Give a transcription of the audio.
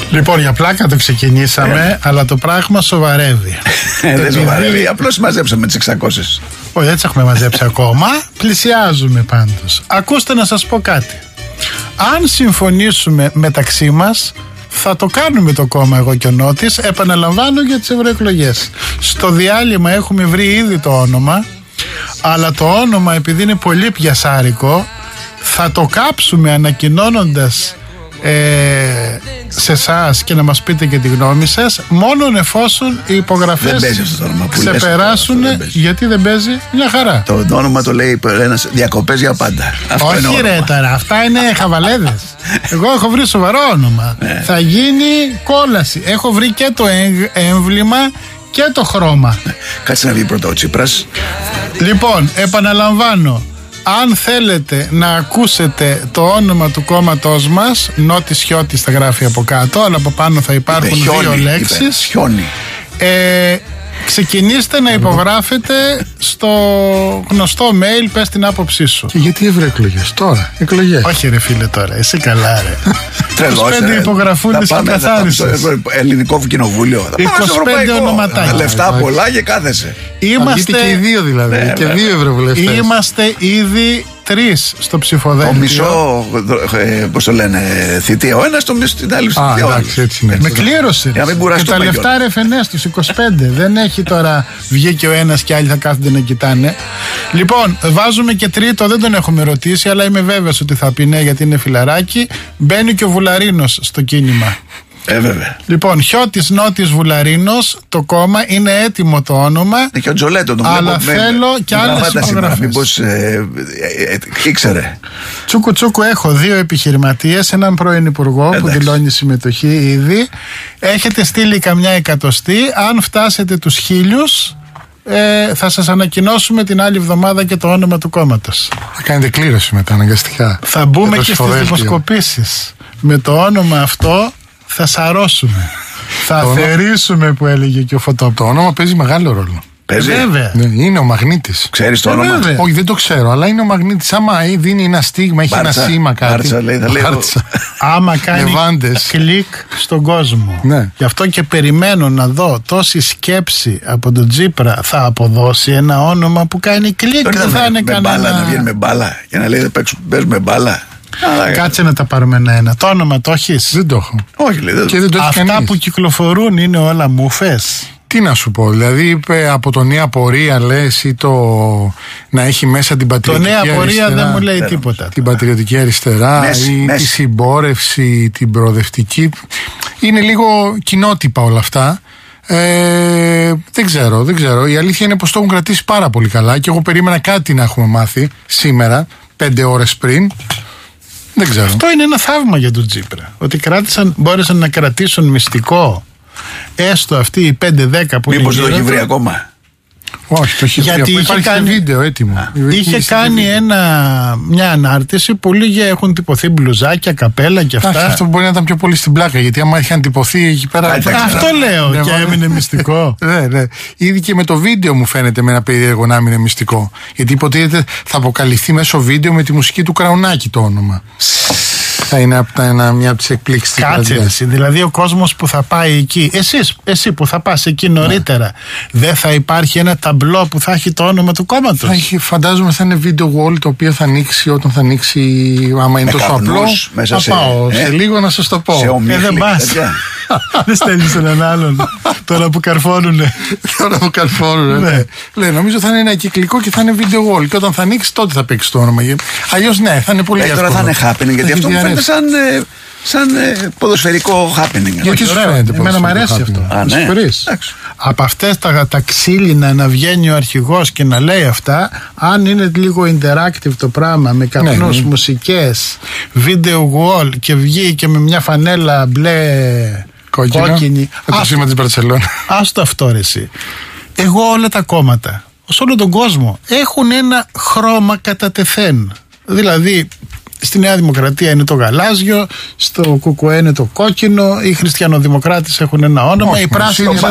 Λοιπόν, για πλάκα το ξεκινήσαμε, αλλά το πράγμα σοβαρεύει. Δεν σοβαρεύει, απλώς μαζέψαμε τις 600. Όχι, δεν τις έχουμε μαζέψει ακόμα. Πλησιάζουμε πάντως. Ακούστε να σας πω κάτι. Αν συμφωνήσουμε μεταξύ μας, θα το κάνουμε το κόμμα εγώ και ο Νότης. Επαναλαμβάνω για τις ευρωεκλογές. Στο διάλειμμα έχουμε βρει ήδη το όνομα, αλλά το όνομα, επειδή είναι πολύ πιασάρικο, θα το κάψουμε ανακοινώνοντας σε εσάς και να μας πείτε και τη γνώμη σας, μόνον εφόσον οι υπογραφές ξεπεράσουν. Γιατί δεν παίζει? Μια χαρά. Το όνομα το λέει ένας διακοπές για πάντα. Αυτό όχι ρε τώρα, αυτά είναι χαβαλέδες. Εγώ έχω βρει σοβαρό όνομα. Θα γίνει κόλαση. Έχω βρει και το έμβλημα και το χρώμα. Κάτσε να βγει πρώτα ο Τσίπρας. Λοιπόν, επαναλαμβάνω, αν θέλετε να ακούσετε το όνομα του κόμματός μας, Νότης Χιώτης θα γράφει από κάτω, αλλά από πάνω θα υπάρχουν δύο λέξεις. Χιόνι. Ξεκινήστε να υπογράφετε στο γνωστό mail, πες την άποψή σου. Και γιατί ευρωεκλογές τώρα, εκλογές? Όχι ρε φίλε τώρα, εσύ καλά ρε. Τρελός, 25 υπογραφούντες και καθάρισες. Ελληνικό κοινοβούλιο. 25 ονοματάκια. Λεφτά πολλά και κάθεσαι. Είμαστε και οι δύο δηλαδή, και δύο ευρωβουλευτές. Είμαστε ήδη 3 στο ψηφοδέλτιο. Ο μισό, πώς το λένε, θητεία ο ένας, το μισό την άλλη θητεία. Εντάξει, έτσι είναι. Με κλήρωση. Και τα λεφτά ρε φενές τους 25. Δεν έχει τώρα βγήκε ο ένας και άλλοι θα κάθονται να κοιτάνε. Λοιπόν, βάζουμε και τρίτο, δεν τον έχουμε ρωτήσει, αλλά είμαι βέβαιος ότι θα πει ναι, γιατί είναι φιλαράκι. Μπαίνει και ο Βουλαρίνος στο κίνημα. Βέβαια. Λοιπόν, Χιώτης Νότης Βουλαρίνος, το κόμμα, είναι έτοιμο το όνομα. Και ο Τζολέτο τον αλλά θέλω και άλλες υπογραφές. Μήπως ήξερε. Τσούκου τσούκου, έχω 2 επιχειρηματίες, έναν πρώην υπουργό που δηλώνει συμμετοχή ήδη. Έχετε στείλει καμιά εκατοστή. Αν φτάσετε τους 1000, θα σας ανακοινώσουμε την άλλη εβδομάδα και το όνομα του κόμματος. Θα κάνετε κλήρωση μετά αναγκαστικά. Θα μπούμε και στις δημοσκοπήσεις. Με το όνομα αυτό θα σαρώσουμε. Θα θερήσουμε, που έλεγε και ο Φωτόπουλος. Το όνομα παίζει μεγάλο ρόλο. Παίζει. Βέβαια. Είναι ο μαγνήτης. Ξέρεις το όνομα? Βέβαια. Όχι, δεν το ξέρω, αλλά είναι ο μαγνήτης. Άμα δίνει ένα στίγμα, έχει Μπάρτσα, ένα σήμα κάτι. Μπάρτσα, λέει, θα λέει. Άμα κάνει Λεβάντες. κλικ στον κόσμο. Ναι. Γι' αυτό και περιμένω να δω τόση σκέψη από τον Τσίπρα θα αποδώσει ένα όνομα που κάνει κλικ. Δεν θα είναι κανένα. Να βγαίνει με μπάλα και να λέει παίζουμε μπάλα. Κάτσε να τα πάρουμε ένα-ένα. Το όνομα το έχεις? Δεν το έχω. Όχι, λέει, δεν Και δεν το έχει Αυτά κανείς. που κυκλοφορούν είναι όλα μούφες. Τι να σου πω, δηλαδή από το Νέα Πορεία λες ή το να έχει μέσα την Το πατριωτική Νέα Πορεία αριστερά, δεν μου λέει τίποτα. την πατριωτική αριστερά ή τη συμπόρευση, την προοδευτική. Είναι λίγο κοινότυπα όλα αυτά. Δεν ξέρω. Η αλήθεια είναι πως το έχουν κρατήσει πάρα πολύ καλά και εγώ περίμενα κάτι να έχουμε μάθει σήμερα, 5 ώρες πριν. Δεν ξέρω. Αυτό είναι ένα θαύμα για τον Τσίπρα. Ότι μπόρεσαν να κρατήσουν μυστικό. Έστω αυτοί οι 5-10 που μήπως το έχει βρει ακόμα? Όχι, το έχει βρει. Γιατί Υπάρχει κάνει βίντεο έτοιμο. Είχε κάνει μια ανάρτηση που λίγοι έχουν τυπωθεί μπλουζάκια, καπέλα και αυτά. Αυτό μπορεί να ήταν πιο πολύ στην πλάκα, γιατί άμα είχαν τυπωθεί εκεί πέρα. Αυτό λέω και έμεινε μυστικό. Ναι. Ήδη και με το βίντεο μου φαίνεται με ένα περίεργο να έμεινε μυστικό. Γιατί υποτίθεται θα αποκαλυφθεί μέσω βίντεο με τη μουσική του Κραουνάκη το όνομα. Θα είναι μια από τις εκπλήξεις της Κάτσε, δηλαδή ο κόσμος που θα πάει εκεί, εσύ που θα πας εκεί νωρίτερα, δεν θα υπάρχει ένα ταμπλό που θα έχει το όνομα του κόμματος? Φαντάζομαι θα είναι video wall το οποίο θα ανοίξει όταν θα ανοίξει, άμα είναι τόσο απλό. Θα πάω σε λίγο να σας το πω. Δεν πας. Δεν στέλνεις έναν άλλον τώρα που καρφώνουνε. Ναι, νομίζω θα είναι ένα κυκλικό και θα είναι video wall. Και όταν θα ανοίξει, τότε θα παίξει το όνομα. Αλλιώς ναι, θα είναι πολύ εύκολο. Τώρα θα είναι happening, γιατί αυτό μου φαίνεται σαν ποδοσφαιρικό happening. Γιατί σου φαίνεται? Εμένα μου αρέσει αυτό. Από αυτές τα ξύλινα να βγαίνει ο αρχηγός και να λέει αυτά, αν είναι λίγο interactive το πράγμα με καπνούς, μουσικές, video wall και βγει και με μια φανέλα μπλε κόκκινη. Το σήμα της Μπαρτσελόνα. Άστο αυτό ρε εσύ. Εγώ όλα τα κόμματα σε όλο τον κόσμο έχουν ένα χρώμα κατά τεθέν. Δηλαδή στη Νέα Δημοκρατία είναι το γαλάζιο, στο ΚΚΕ είναι το κόκκινο, οι χριστιανοδημοκράτες έχουν ένα όνομα, οι πράσινοι